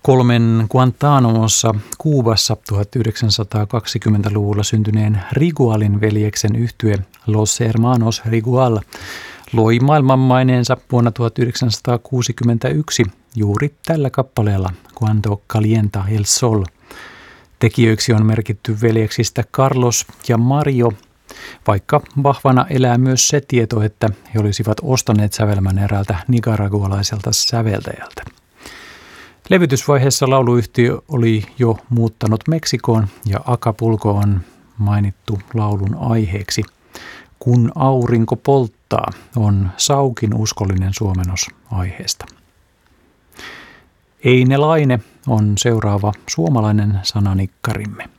Kolmen Guantanamossa Kuubassa 1920-luvulla syntyneen Rigualin veljeksen yhtye Los Hermanos Rigual loi maailmanmaineensa vuonna 1961 juuri tällä kappaleella Cuando Calienta el Sol. Tekijöiksi on merkitty veljeksistä Carlos ja Mario, vaikka vahvana elää myös se tieto, että he olisivat ostaneet sävelmän eräältä nicaragualaiselta säveltäjältä. Levytysvaiheessa lauluyhtiö oli jo muuttanut Meksikoon ja Acapulco on mainittu laulun aiheeksi. Kun aurinko polttaa on Saukin uskollinen suomennos aiheesta. Eine Laine on seuraava suomalainen sananikkarimme.